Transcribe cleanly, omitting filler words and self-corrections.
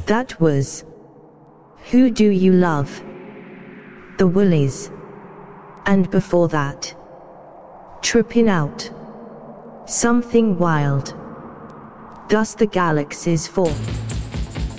That was Who Do You Love? The Woolies. And before that, Trippin' Out. Something Wild. Thus the Galaxy's 4.